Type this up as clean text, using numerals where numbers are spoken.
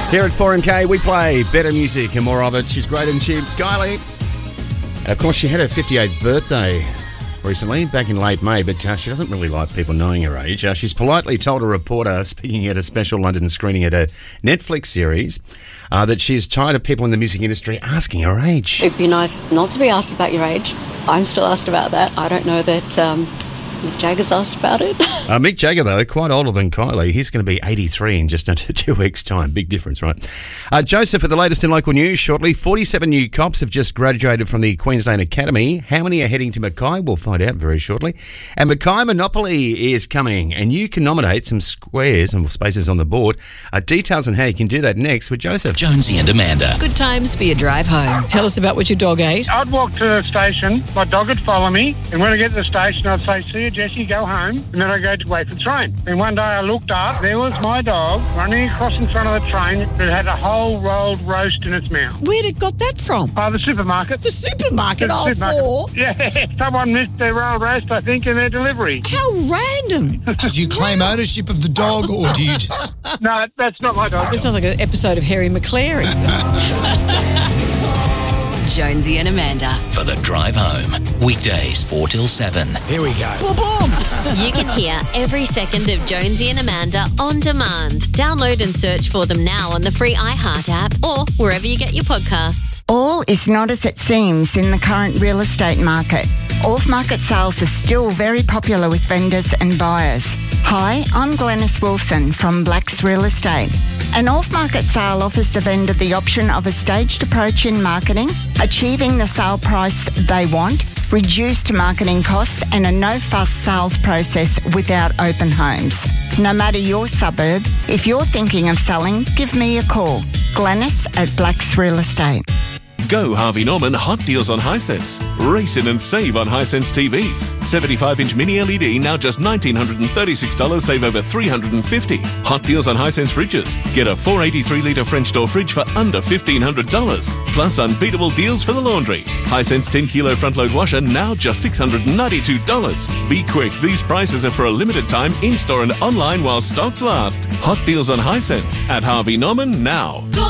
Here at 4MK, we play better music and more of it. She's great, and she, Kylie. And of course, she had her 58th birthday recently, back in late May, but she doesn't really like people knowing her age. She's politely told a reporter, speaking at a special London screening at a Netflix series, that she's tired of people in the music industry asking her age. It'd be nice not to be asked about your age. I'm still asked about that. I don't know that Mick Jagger's asked about it. Mick Jagger, though, quite older than Kylie. He's going to be 83 in just under 2 weeks' time. Big difference, right? Joseph, for the latest in local news shortly. 47 new cops have just graduated from the Queensland Academy. How many are heading to Mackay? We'll find out very shortly. And Mackay Monopoly is coming, and you can nominate some squares and spaces on the board. Details on how you can do that next with Joseph. Jonesy and Amanda. Good times for your drive home. Tell us about what your dog ate. I'd walk to the station, my dog would follow me, and when I get to the station, I'd say, "See you, Jessie, go home," and then I'd go to wait for the train. And one day I looked up, there was my dog running across in front of the train that had a whole rolled roast in its mouth. Where'd it got that from? The supermarket. The supermarket, The supermarket. four. Yeah, someone missed their rolled roast, I think, in their delivery. How random. Do you claim ownership of the dog, or do you just... No, that's not my dog. This sounds like an episode of Harry McClary. Jonesy and Amanda. For the drive home. Weekdays 4 till 7. Here we go. Boom, boom. You can hear every second of Jonesy and Amanda on demand. Download and search for them now on the free iHeart app or wherever you get your podcasts. All is not as it seems in the current real estate market. Off-market sales are still very popular with vendors and buyers. Hi, I'm Glenys Wilson from Blacks Real Estate. An off-market sale offers the vendor the option of a staged approach in marketing, achieving the sale price they want, reduced marketing costs, and a no-fuss sales process without open homes. No matter your suburb, if you're thinking of selling, give me a call. Glenys at Blacks Real Estate. Go Harvey Norman Hot Deals on Hisense. Race in and save on Hisense TVs. 75-inch mini LED, now just $1,936, save over $350. Hot Deals on Hisense fridges. Get a 483-litre French door fridge for under $1,500. Plus unbeatable deals for the laundry. Hisense 10-kilo front-load washer, now just $692. Be quick, these prices are for a limited time in-store and online while stocks last. Hot Deals on Hisense at Harvey Norman now.